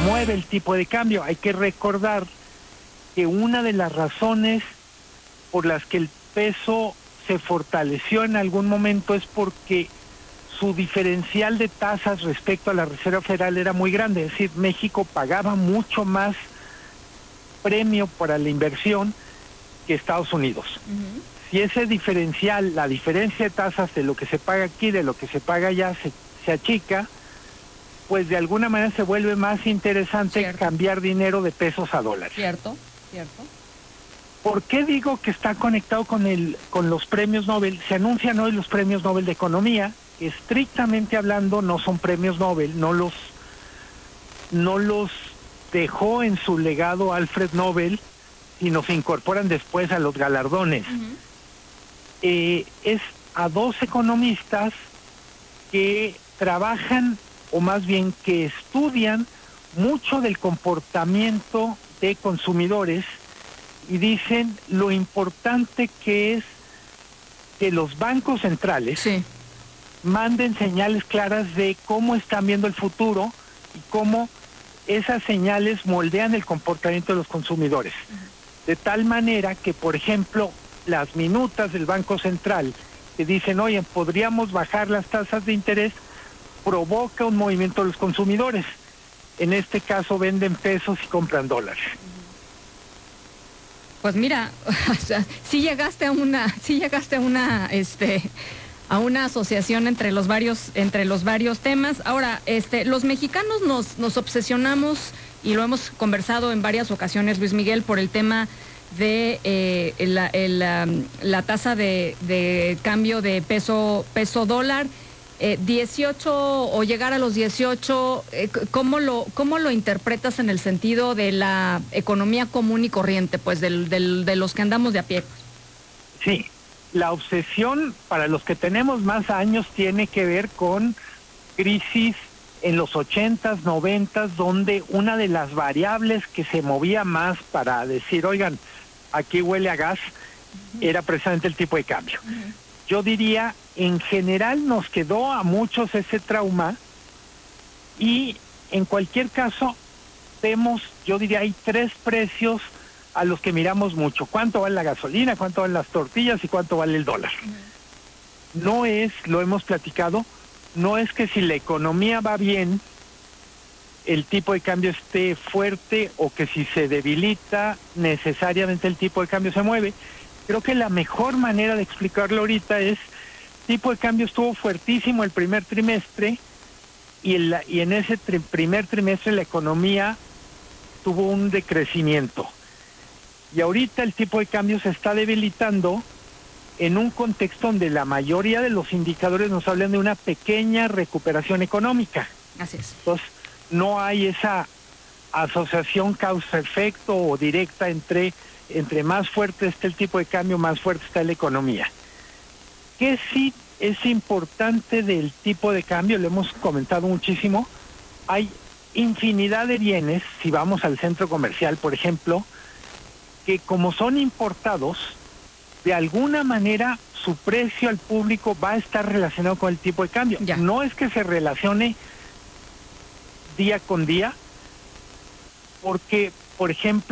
mueve el tipo de cambio. Hay que recordar que una de las razones por las que el peso se fortaleció en algún momento es porque su diferencial de tasas respecto a la Reserva Federal era muy grande, es decir, México pagaba mucho más premio para la inversión que Estados Unidos. Si ese diferencial, la diferencia de tasas de lo que se paga aquí, de lo que se paga allá, se achica, pues de alguna manera se vuelve más interesante cambiar dinero de pesos a dólares. Cierto. ¿Por qué digo que está conectado con los premios Nobel? Se anuncian hoy los premios Nobel de Economía. Estrictamente hablando, no son premios Nobel, no los dejó en su legado Alfred Nobel, sino se incorporan después a los galardones. Es a 2 economistas que trabajan, o más bien que estudian mucho del comportamiento de consumidores y dicen lo importante que es que los bancos centrales manden señales claras de cómo están viendo el futuro y cómo esas señales moldean el comportamiento de los consumidores. De tal manera que, por ejemplo, las minutas del Banco Central que dicen, oye, podríamos bajar las tasas de interés, provoca un movimiento de los consumidores. En este caso venden pesos y compran dólares. Pues mira, o sea, sí llegaste a una asociación entre los varios temas. Ahora, los mexicanos nos obsesionamos, y lo hemos conversado en varias ocasiones, Luis Miguel, por el tema de la tasa de cambio de peso dólar. 18 o llegar a los 18, ¿cómo lo interpretas en el sentido de la economía común y corriente, pues de los que andamos de a pie? Sí, la obsesión para los que tenemos más años tiene que ver con crisis en los 80s, 90s, donde una de las variables que se movía más para decir, oigan, aquí huele a gas, era precisamente el tipo de cambio. Yo diría, en general nos quedó a muchos ese trauma, y en cualquier caso vemos, yo diría, hay 3 precios a los que miramos mucho: cuánto vale la gasolina, cuánto valen las tortillas y cuánto vale el dólar. No es, lo hemos platicado, no es que si la economía va bien el tipo de cambio esté fuerte, o que si se debilita necesariamente el tipo de cambio se mueve. Creo que la mejor manera de explicarlo ahorita es, tipo de cambio estuvo fuertísimo el primer trimestre, y en ese primer trimestre la economía tuvo un decrecimiento. Y ahorita el tipo de cambio se está debilitando en un contexto donde la mayoría de los indicadores nos hablan de una pequeña recuperación económica. Así es. Entonces, no hay esa asociación causa-efecto o directa entre más fuerte esté el tipo de cambio, más fuerte está la economía. ¿Qué sí es importante del tipo de cambio? Lo hemos comentado muchísimo. Hay infinidad de bienes, si vamos al centro comercial, por ejemplo, que como son importados, de alguna manera su precio al público va a estar relacionado con el tipo de cambio. No es que se relacione día con día, porque, por ejemplo,